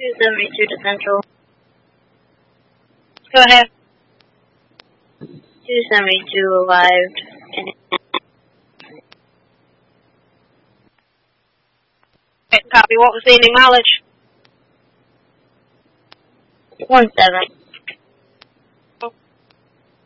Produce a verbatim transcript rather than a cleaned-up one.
two seventy-two to Central. Go ahead. two seventy-two arrived. Okay, copy. What was the ending mileage? One seven.